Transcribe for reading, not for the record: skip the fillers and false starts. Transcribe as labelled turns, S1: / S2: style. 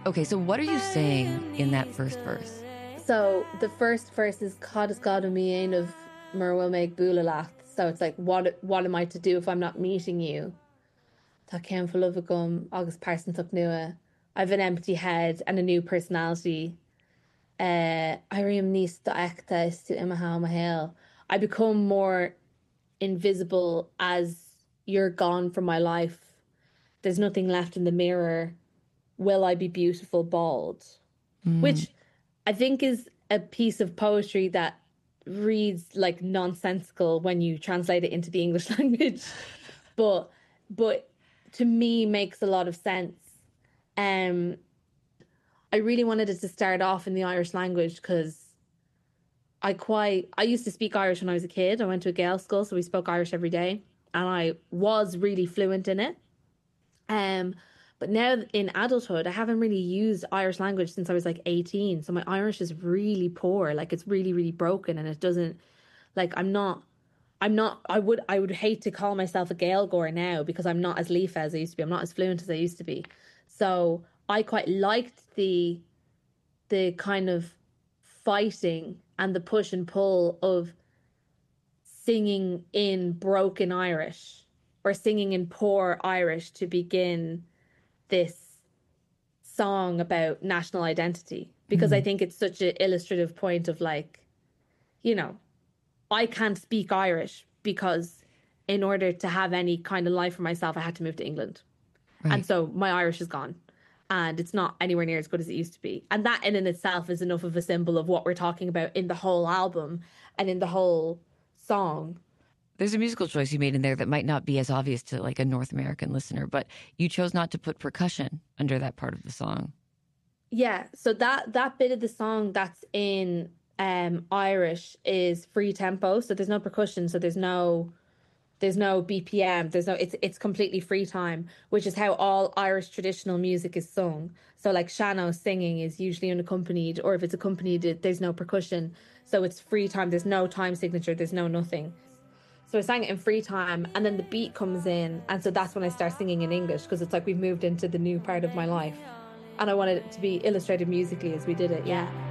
S1: Okay, so what are you saying in that first verse?
S2: So the first verse is Cod is God me ain of Mer will make Bulalath. So it's like, what am I to do if I'm not meeting you? Tá cean full of a gum, August Parsons up nua. I've an empty head and a new personality. Iriam níos do eachta is to imaha mahale. I become more invisible as you're gone from my life. There's nothing left in the mirror. Will I be beautiful bald? Which I think is a piece of poetry that reads like nonsensical when you translate it into the English language, but to me makes a lot of sense. I really wanted it to start off in the Irish language because I used to speak Irish when I was a kid. I went to a Gael school, so we spoke Irish every day, and I was really fluent in it. But now in adulthood, I haven't really used Irish language since I was like 18. So my Irish is really poor. Like it's really, really broken, and it doesn't like I would hate to call myself a Gaeilgeoir now because I'm not as leaf as I used to be. I'm not as fluent as I used to be. So I quite liked the kind of fighting and the push and pull of singing in broken Irish or singing in poor Irish to begin this song about national identity, because I think it's such an illustrative point of like, you know, I can't speak Irish because in order to have any kind of life for myself, I had to move to England.
S1: Right.
S2: And so my Irish is gone and it's not anywhere near as good as it used to be. And that in itself is enough of a symbol of what we're talking about in the whole album and in the whole song.
S1: There's a musical choice you made in there that might not be as obvious to like a North American listener, but you chose not to put percussion under that part of the song.
S2: Yeah, so that bit of the song that's in Irish is free tempo, so there's no percussion, so there's no BPM, it's completely free time, which is how all Irish traditional music is sung. So like Shano singing is usually unaccompanied, or if it's accompanied, there's no percussion. So it's free time, there's no time signature, there's no nothing. So I sang it in free time, and then the beat comes in, and so that's when I start singing in English, because it's like we've moved into the new part of my life. And I wanted it to be illustrated musically as we did it, yeah.